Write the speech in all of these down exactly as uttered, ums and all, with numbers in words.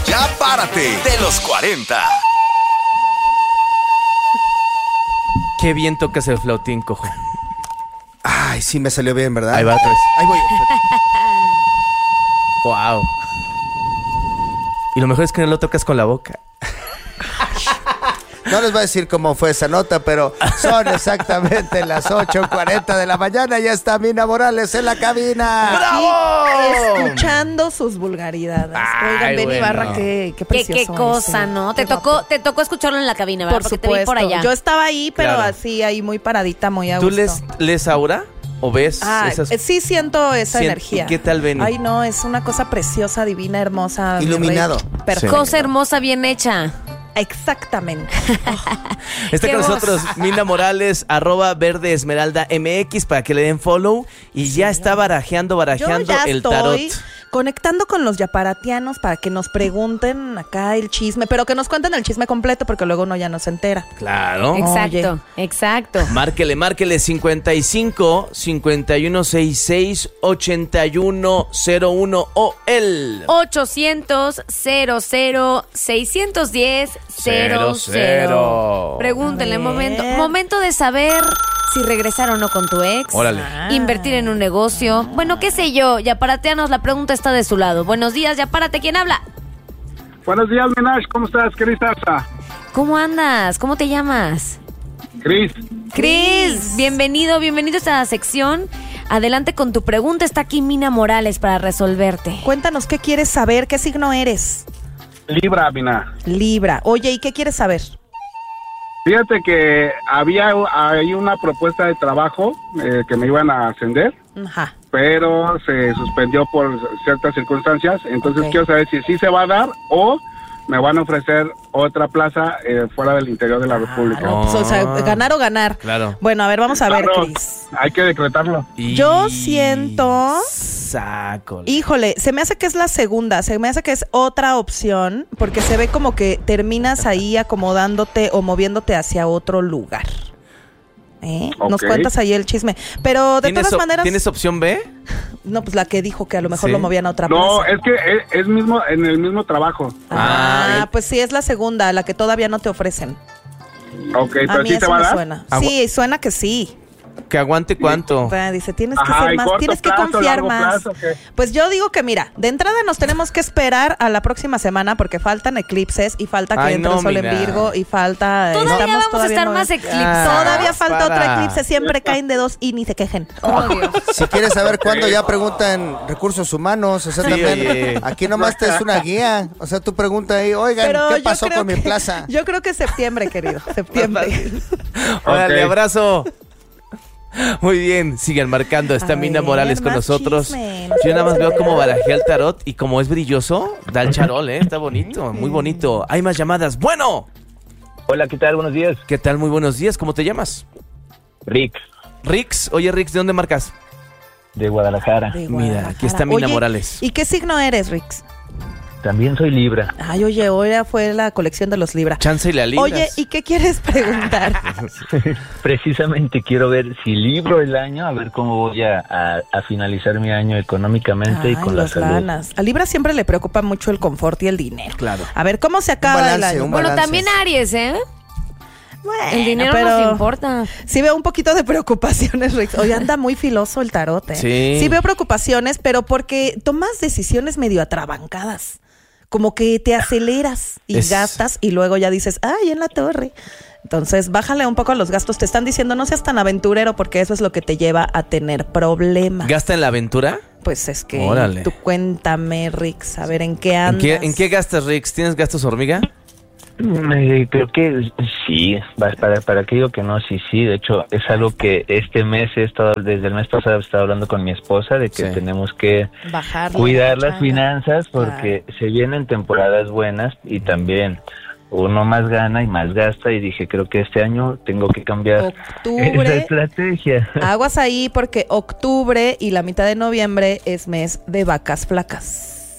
Ya párate de los cuarenta. Qué bien tocas el flautín, cojo. Ay, sí me salió bien, ¿verdad? Ahí va otra vez. Ahí voy. Wow. Y lo mejor es que no lo tocas con la boca. No les voy a decir cómo fue esa nota, pero son exactamente las ocho cuarenta de la mañana. Ya está Mina Morales en la cabina. ¡Bravo! Escuchando sus vulgaridades. Ay, Oigan, Benny bueno. Barra, qué, qué Qué, precioso qué cosa, es, ¿no? qué Te tocó, guapo. te tocó escucharlo en la cabina, ¿verdad? Por Porque supuesto. te vi por allá. Yo estaba ahí, pero Claro. así, ahí muy paradita, muy a ¿Tú gusto. les, les aura o ves Ah, esas? eh, sí siento esa Sien- energía. ¿Y qué tal, Benny? Ay, no, es una cosa preciosa, divina, hermosa. mi Iluminado. rey. Perfecto. Cosa hermosa, bien hecha. Exactamente. Está Qué con voz. nosotros Mina Morales, arroba verde esmeralda M X, para que le den follow. Y ya está barajeando, Yo barajeando ya el estoy tarot. conectando con los yaparatianos para que nos pregunten acá el chisme, pero que nos cuenten el chisme completo porque luego uno ya no se entera. Claro. Exacto, exacto. Márquele, márquele cincuenta y cinco, cincuenta y uno sesenta y seis, ochenta y uno cero uno o el ochocientos, cero cero, seiscientos diez, cero cero. Pregúntenle, A ver. momento, momento de saber si regresar o no con tu ex. Órale. Ah. Invertir en un negocio. Bueno, qué sé yo, Yaparateanos, la pregunta está de su lado. Buenos días, Yapárate, ¿quién habla? Buenos días, Minash. ¿Cómo estás, Cris Tarza? ¿Cómo andas? ¿Cómo te llamas? Cris. Cris, bienvenido, bienvenido a esta sección. Adelante con tu pregunta, está aquí Mina Morales para resolverte. Cuéntanos qué quieres saber, qué signo eres. Libra, Mina. Libra. Oye, ¿y qué quieres saber? Fíjate que había ahí una propuesta de trabajo eh, que me iban a ascender, Ajá. pero se suspendió por ciertas circunstancias. Entonces Ok. quiero saber si sí se va a dar o me van a ofrecer otra plaza eh, fuera del interior de la República. No, pues, o sea, ganar o ganar. Claro. Bueno, a ver, vamos a ver, Claro, Cris. hay que decretarlo. Y- Yo siento- Sácole. Híjole, se me hace que es la segunda, se me hace que es otra opción, porque se ve como que terminas ahí acomodándote o moviéndote hacia otro lugar. ¿Eh? Nos Ok. cuentas ahí el chisme. Pero de ¿Tienes todas op- maneras, ¿Tienes opción B? no, pues la que dijo que a lo mejor Sí. lo movían a otra No, plaza. es que es, es mismo en el mismo trabajo. Ah, Ah, pues sí, es la segunda, la que todavía no te ofrecen. Ok, A pero mí sí eso te va a me dar. suena. Agua- Sí, suena que sí. ¿Que aguante cuánto? Ah, Dice, tienes que Ajá, ser ¿y más, corto tienes que plazo, confiar largo más. plazo, qué? Pues yo digo que mira, de entrada nos tenemos que esperar a la próxima semana porque faltan eclipses y falta que Ay, entre no, el sol en Mina. Virgo y falta... Todavía estamos vamos a todavía estar no- más eclipsados. Ah, Todavía falta para. otro eclipse, siempre caen de dos y ni se quejen. Oh, Dios. Si quieres saber cuándo, ya preguntan recursos humanos. O sea, Sí, también oye. aquí nomás te es una guía. O sea, tú pregunta ahí, oigan, Pero ¿qué yo pasó creo con mi que- plaza? Yo creo que septiembre, querido, septiembre. Órale, Ok. abrazo. Muy bien, sigan marcando. Está A Mina ver, Morales con más nosotros. chisme, nos Yo nada más queremos veo cómo enterar. barajea el tarot y como es brilloso, da el charol, ¿eh? Está bonito, muy bonito. Hay más llamadas. Bueno, Hola, ¿qué tal? Buenos días. ¿qué tal? Muy buenos días. ¿Cómo te llamas? Rick, Rix. Oye, Rix, ¿de dónde marcas? de Guadalajara. De Mira, aquí Guadalajara. está Mina Oye, Morales. ¿y qué signo eres, Rix? También soy Libra. Ay, oye, hoy fue la colección de los Libra. Chance y la libras. Oye, ¿y qué quieres preguntar? Precisamente quiero ver si libro el año, a ver cómo voy a, a- a finalizar mi año económicamente y Ay, con la los salud. lanas. A Libra siempre le preocupa mucho el confort y el dinero. Claro. A ver, ¿cómo se acaba balance, el año? un Bueno, balance. también Aries, ¿eh? Bueno, El dinero pero nos importa. sí veo un poquito de preocupaciones, Rick. Hoy anda muy filoso el tarot, ¿eh? Sí. Sí veo preocupaciones, pero porque tomas decisiones medio atrabancadas. Como que te aceleras y Es- gastas y luego ya dices, ay, en la torre. Entonces, bájale un poco a los gastos. Te están diciendo, no seas tan aventurero porque eso es lo que te lleva a tener problemas. ¿Gasta en la aventura? Pues es que Órale. tú cuéntame, Rick, a ver en qué ¿En andas. qué, ¿En qué gastas, Rix? ¿Tienes gastos hormiga? Eh, creo que sí, va- para, para que digo que no, sí, sí, de hecho es algo que este mes he estado, desde el mes pasado he estado hablando con mi esposa de que Sí. tenemos que Bajarle cuidar la las changa. finanzas porque se vienen temporadas buenas y también uno más gana y más gasta y dije creo que este año tengo que cambiar Octubre. esa estrategia. Aguas ahí porque octubre y la mitad de noviembre es mes de vacas flacas.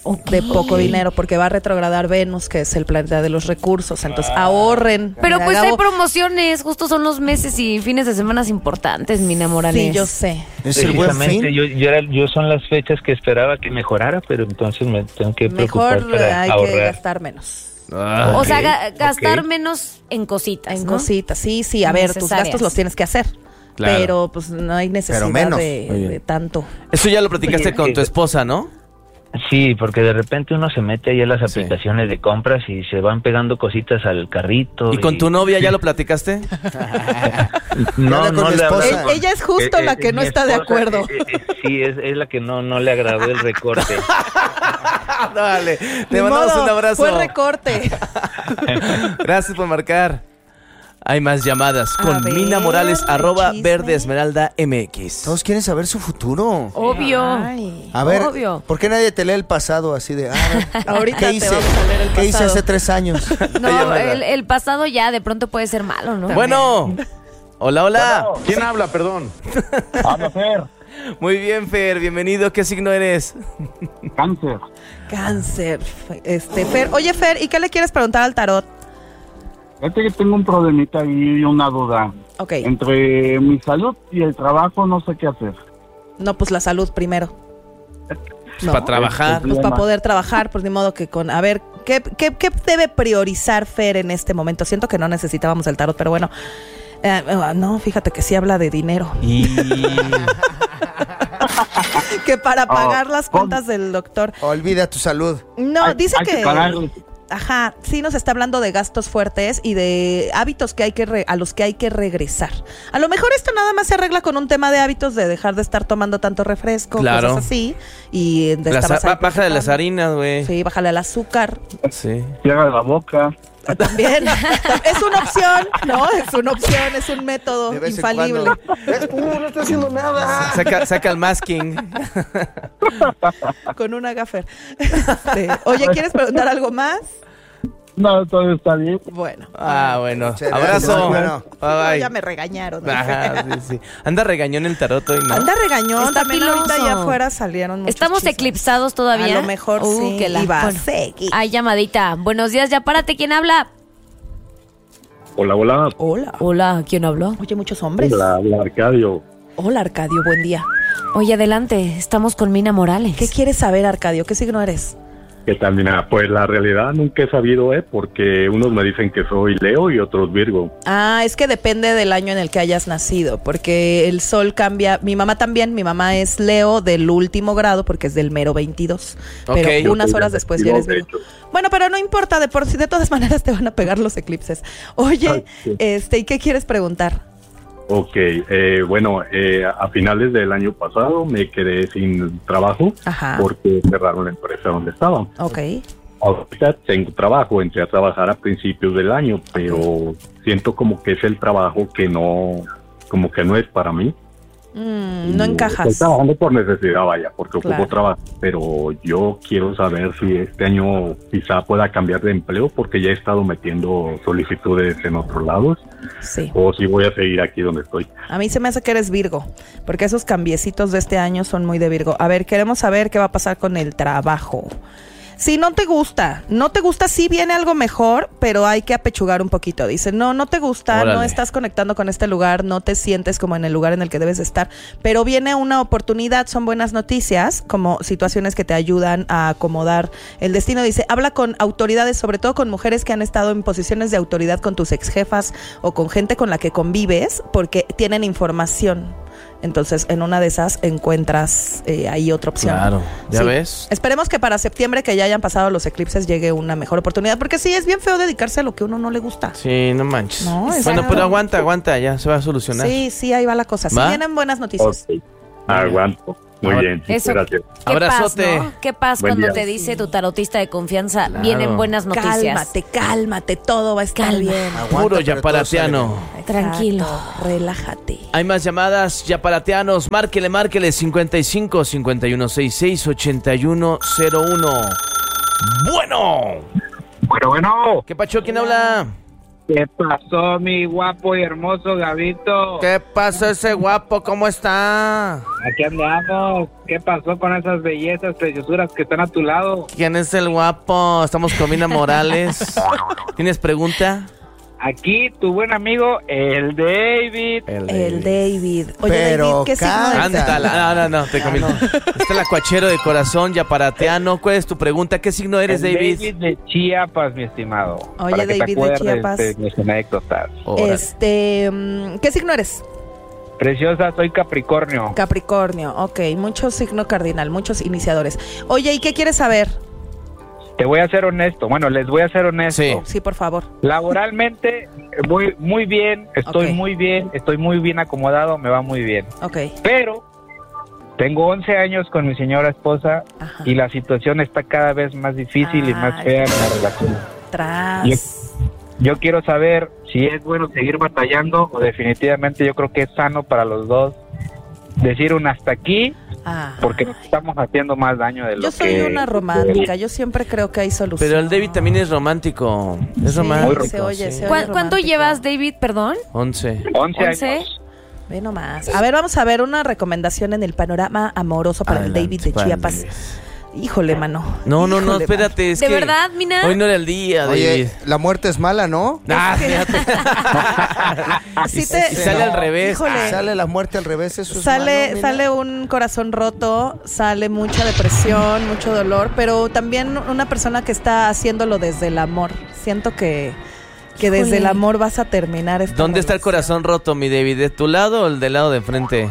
de poco dinero porque va a retrogradar Venus, que es el planeta de los recursos. Entonces ahorren. Pero pues hay Gabo. promociones, justo son los meses y fines de semana importantes, Mina Morales. Sí, yo sé. Es el buen Precisamente, fin. yo, yo, era, yo son las fechas que esperaba que mejorara, pero entonces me tengo que preocupar Mejor para hay que ahorrar. gastar menos. Ah, O sea, Ok, ga- gastar ok. menos en cositas, En ¿no? cositas, sí, sí. A ver, tus Necesarias. gastos los tienes que hacer. Claro. Pero pues no hay necesidad Pero menos. de, Oye. de tanto. Eso ya lo platicaste Oye, con sí. tu esposa, ¿no? Sí, porque de repente uno se mete ahí a las Sí. aplicaciones de compras y se van pegando cositas al carrito. ¿Y con tu novia ya lo platicaste? No, Habla con no mi le esposa. hablaba. Ella es justo la que no mi está de esposa, acuerdo. eh, eh, sí, es, es la que no, no le agradó el recorte. Dale, te Ni mandamos modo, un abrazo. Fue recorte. Gracias por marcar. Hay más llamadas A con ver, Mina Morales, arroba chisme. Verde Esmeralda M X. Todos quieren saber su futuro. Obvio. Ay. A ver, Obvio. ¿por qué nadie te lee el pasado así de... Ah, Ahorita ¿qué te hice? vamos a leer el ¿Qué hice pasado. hace tres años? No, el, el pasado ya de pronto puede ser malo, ¿no? Bueno, hola, hola. ¿Quién habla, perdón? Habla Fer. Muy bien, Fer, bienvenido. ¿Qué signo eres? Cáncer. Cáncer. Este, Fer. Oye, Fer, ¿y qué le quieres preguntar al tarot? Fíjate que tengo un problemita y una duda. Ok. Entre mi salud y el trabajo no sé qué hacer. No, pues la salud primero. No. Para trabajar. Pues para poder trabajar, pues ni modo que con... A ver, ¿qué, qué, qué debe priorizar Fer en este momento? Siento que no necesitábamos el tarot, pero bueno. Eh, no, fíjate que sí habla de dinero. Y... Que para pagar las ¿cómo? cuentas del doctor. Olvida tu salud. No, Hay- dice hay que... pagarle. Ajá, sí nos está hablando de gastos fuertes y de hábitos que hay que re- a los que hay que regresar. A lo mejor esto nada más se arregla con un tema de hábitos de dejar de estar tomando tanto refresco, Claro. cosas así. Y de Las- estabas ahí ba- baja de las platicando. harinas, güey. Sí, bájale al azúcar. Sí. Cierra la boca. También. Es una opción, ¿no? Es una opción, es un método De vez en infalible. cuando. ¿Ves? Uh, no estoy haciendo nada. Saca, saca el masking. Con una gaffer. Este, oye, ¿quieres preguntar algo más? No, todo está bien. Bueno. Ah, bueno. Muchas Abrazo. gracias, bueno. Bye, No, bye. ya me regañaron. Ajá, sí, sí. Anda regañón el tarot hoy, ¿no? Anda regañón, Está también filoso. ahorita allá afuera salieron muchos ¿Estamos chismes. eclipsados todavía? A lo mejor Uh, sí, que la- y va a bueno, seguir. hay llamadita. Buenos días, ya párate. ¿Quién habla? Hola, hola. Hola. Hola, ¿quién habló? Oye, muchos hombres. Hola, hola, Arcadio. Hola, Arcadio, buen día. Oye, adelante, estamos con Mina Morales. ¿Qué quieres saber, Arcadio? ¿Qué signo eres? ¿Qué tal, Mina? Pues la realidad nunca he sabido, ¿eh? Porque unos me dicen que soy Leo y otros Virgo. Ah, es que depende del año en el que hayas nacido, porque el sol cambia. Mi mamá también, mi mamá es Leo del último grado, porque es del mero veintidós. Pero Ok. unas Yo soy horas del después ya eres veintidós, Virgo. de hecho. Bueno, pero no importa, de por sí, de todas maneras te van a pegar los eclipses. Oye, Ay, sí. este, ¿y qué quieres preguntar? Ok, eh, bueno, eh, a finales del año pasado me quedé sin trabajo Ajá. porque cerraron la empresa donde estaba. Ok. Ahorita tengo trabajo, entré a trabajar a principios del año, pero siento como que es el trabajo que no, como que no es para mí. Mm, no Y encajas. Estoy trabajando por necesidad, vaya, porque Claro. ocupo trabajo, pero yo quiero saber si este año quizá pueda cambiar de empleo porque ya he estado metiendo solicitudes en otros lados Sí. o si voy a seguir aquí donde estoy. A mí se me hace que eres Virgo, porque esos cambiecitos de este año son muy de Virgo. A ver, queremos saber qué va a pasar con el trabajo. Si no te gusta, no te gusta, sí viene algo mejor, pero hay que apechugar un poquito. Dice, no, no te gusta, Órale. no estás conectando con este lugar, no te sientes como en el lugar en el que debes estar, pero viene una oportunidad, son buenas noticias, como situaciones que te ayudan a acomodar el destino. Dice, habla con autoridades, sobre todo con mujeres que han estado en posiciones de autoridad con tus ex jefas o con gente con la que convives, porque tienen información. Entonces, en una de esas encuentras eh, ahí otra opción. Claro, ¿ya Sí. ves? Esperemos que para septiembre, que ya hayan pasado los eclipses, llegue una mejor oportunidad, porque sí, es bien feo dedicarse a lo que a uno no le gusta. Sí, no manches. No, bueno, exacto. pero aguanta, aguanta, ya se va a solucionar. Sí, sí, ahí va la cosa. Sí ¿Va? vienen buenas noticias. Ok, aguanto. Muy Ahora- bien, sí, Eso. gracias. ¿Qué Abrazote. paz, no? ¿Qué paz Buen cuando día. te dice tu tarotista de confianza? Claro. Vienen buenas noticias. Cálmate, cálmate, todo va a estar Calma. bien. Aguanta, Puro pero yaparatiano. todo sale bien. Tranquilo. Exacto, relájate. Hay más llamadas, yaparatianos. Márquele, márquele. cincuenta y cinco, cincuenta y uno sesenta y seis, ochenta y uno cero uno. Bueno. Bueno, bueno. ¿Qué pacho? ¿Quién habla? ¿Qué pasó, mi guapo y hermoso Gabito? ¿Qué pasó ese guapo? ¿Cómo está? Aquí andamos. ¿Qué pasó con esas bellezas, preciosuras que están a tu lado? ¿Quién es el guapo? Estamos con Mina Morales. ¿Tienes pregunta? Aquí tu buen amigo, el David. El, El David. Oye, Pero David, ¿qué signo canta. eres? Ándala. No, no, no, te comí. Está el acuachero de corazón, yaparateano. ¿Cuál es tu pregunta? ¿Qué signo eres, El David? David de Chiapas, mi estimado. Oye, Para que te David de acuerdes Chiapas. de mis anécdotas. Órale. Este, mm, ¿qué signo eres? Preciosa, soy Capricornio. Capricornio, ok, mucho signo cardinal, muchos iniciadores. Oye, ¿y qué quieres saber? Te voy a ser honesto. Bueno, les voy a ser honesto. Sí. Sí, por favor. Laboralmente, muy, muy bien. Estoy Ok. muy bien. Estoy muy bien acomodado. Me va muy bien. Ok. Pero tengo once años con mi señora esposa Ajá. y la situación está cada vez más difícil y más Ay. fea en la relación. Tras. Yo quiero saber si es bueno seguir batallando o definitivamente yo creo que es sano para los dos decir un hasta aquí, Ah. porque nos estamos haciendo más daño de lo Yo soy que... una romántica, yo siempre creo que hay solución. Pero el David también es romántico. Es Sí, romántico. se oye, sí. se oye. ¿Cuán- ¿Cuánto romántico. llevas, David, perdón? once. once once. años. Ve nomás. A ver, vamos a ver una recomendación en el panorama amoroso para Adelante, el David de para el Chiapas. David. Híjole, mano. No, no, no, Híjole, espérate. Es ¿De que verdad, Mina? Hoy no era el día, David. Oye, la muerte es mala, ¿no? Ah, fíjate. mano. Sí te- Y sale al revés. Híjole. Sale la muerte al revés, eso es Sale, malo, mira. sale un corazón roto, sale mucha depresión, mucho dolor, pero también una persona que está haciéndolo desde el amor. Siento que, que desde Híjole. el amor vas a terminar esta ¿Dónde está el relación. corazón roto, mi David? ¿De tu lado o el del lado de enfrente?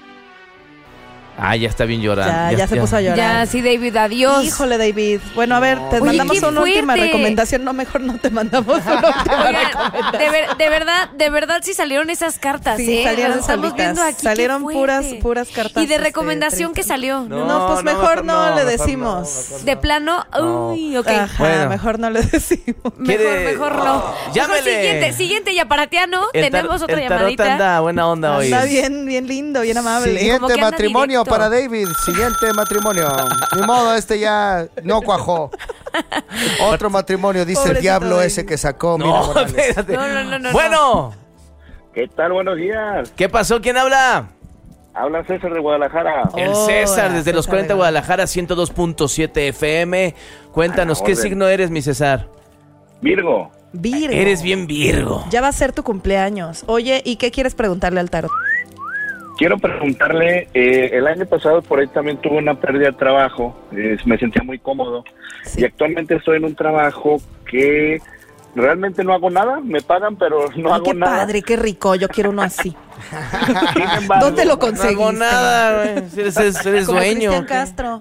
Ah, ya está bien llorando. Ya, ya, se puso a llorar. Ya, sí, David, adiós. Híjole, David. Bueno, a ver, te Oye, mandamos qué una última fuerte. recomendación. No, mejor no te mandamos una última Oigan, recomendación. de, ver- de verdad, de verdad sí salieron esas cartas, Sí, ¿eh? salieron Las estamos solitas. viendo aquí. qué Salieron fuerte. puras, puras cartas. ¿Y de este, recomendación tristes. que salió? No, pues mejor no, le decimos. De plano, No. uy, ok. Ajá, Bueno. mejor no le decimos. Mejor, ¿Quiere- mejor no. Llámele. Mejor siguiente, siguiente yaparatiano. El tar- Tenemos otra el tarot llamadita. anda buena onda hoy. Anda bien, bien lindo, bien amable. Como Siguiente que anda matrimonio directo. para David. Siguiente matrimonio. Ni modo, este ya no cuajó. Otro matrimonio, dice el Pobrecito diablo David. ese que sacó. Mina No, Morales. espérate. No, no, no, no, Bueno, ¿Qué tal? Buenos días. ¿qué pasó? ¿Quién habla? Habla César de Guadalajara. El Hola, César, desde los César cuarenta de Guadalajara, ciento dos punto siete F M. Cuéntanos, A la ¿qué orden. signo eres, mi César? Virgo. Virgo. Eres bien Virgo. Ya va a ser tu cumpleaños. Oye, ¿y qué quieres preguntarle al tarot? Quiero preguntarle, eh, el año pasado por ahí también tuve una pérdida de trabajo, eh, me sentía muy cómodo Sí. y actualmente estoy en un trabajo que realmente no hago nada, me pagan pero no Ay, hago qué nada. padre, qué rico. Yo quiero uno así. Sin embargo, ¿Dónde lo No conseguiste? hago nada, güey. Si Eres, eres, eres Como dueño. Cristian Castro.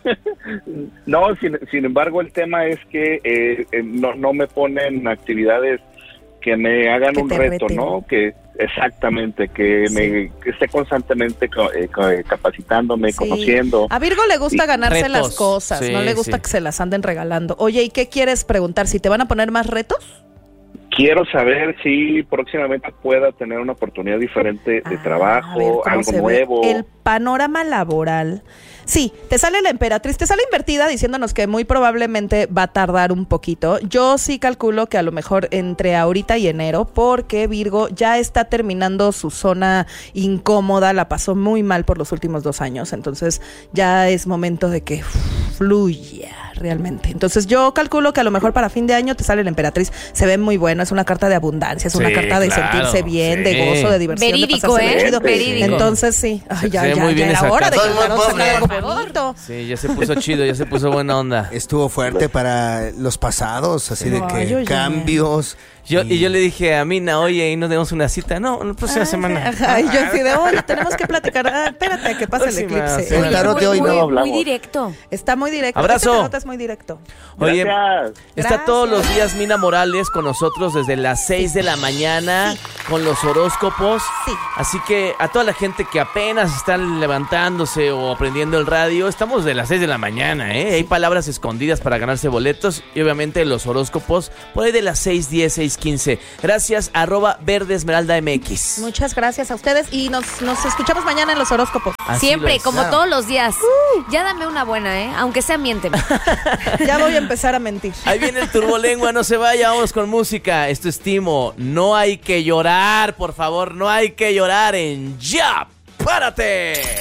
No, sin, sin embargo el tema es que eh, eh, no, no me ponen actividades que me hagan Que un te reto, reten. ¿no? Que exactamente, que Sí. me que esté constantemente co- eh, co- eh, capacitándome, Sí. conociendo. A Virgo le gusta Y- ganarse Retos. las cosas, Sí, no le gusta sí. que se las anden regalando. Oye, ¿y qué quieres preguntar? ¿Si te van a poner más retos? Quiero saber si próximamente pueda tener una oportunidad diferente de Ah, a ver trabajo, cómo algo se ve nuevo. el panorama laboral. Sí, te sale la emperatriz, te sale invertida diciéndonos que muy probablemente va a tardar un poquito. Yo sí calculo que a lo mejor entre ahorita y enero, porque Virgo ya está terminando su zona incómoda, la pasó muy mal por los últimos dos años, entonces ya es momento de que fluya realmente. Entonces yo calculo que a lo mejor para fin de año te sale la emperatriz, se ve muy bueno, es una carta de abundancia, es una Sí, carta de claro, sentirse bien, sí. de gozo, de diversión, Verídico, de pasársela ¿eh? chido. Verídico. Entonces sí, ay, Se- ya, se ve ya, muy ya bien era esa hora de que carta. el tarot sacara algo Por favor. bonito. Sí, ya se puso chido, ya se puso buena onda. Estuvo fuerte para los pasados, así de Ay, que oye. cambios. Yo, y yo le dije a Mina, oye, ¿y nos demos una cita? No, la próxima Ah, semana. Ajá, y yo así de, oye, tenemos que platicar. Ah, espérate, que pase el Próxima eclipse. El semana. tarot de hoy muy, no muy, hablamos. muy directo. Está muy directo. Abrazo. Este tarot es muy directo. Oye, Gracias. está Gracias. todos los días Mina Morales con nosotros desde las seis de la mañana con los horóscopos. Sí. Así que a toda la gente que apenas están levantándose o aprendiendo el radio, estamos de las seis de la mañana, ¿eh? Hay palabras escondidas para ganarse boletos y obviamente los horóscopos por ahí de las seis diez, seis quince. Gracias, arroba Verde Esmeralda M X. Muchas gracias a ustedes y nos, nos escuchamos mañana en los horóscopos. Así Siempre, lo es. como Claro. todos los días. Ya dame una buena, ¿eh? Aunque sea miénteme. Ya voy a empezar a mentir. Ahí viene el turbolengua, no se vaya, vamos con música. Esto es Timo. No hay que llorar, por favor, no hay que llorar en Ya, párate.